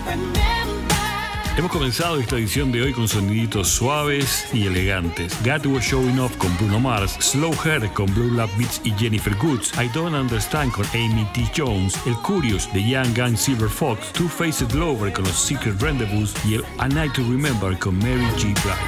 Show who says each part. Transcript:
Speaker 1: Hemos comenzado esta edición de hoy con soniditos suaves y elegantes. God Was Showing Off con Bruno Mars, Slow Hair con Blue Lab Beats y Jennifer Goods, I Don't Understand con Amy T. Jones, El Curious de Young Gun Silver Fox, Two Faced Lover con los Secret Rendezvous y el A Night to Remember con Mary J. Blige.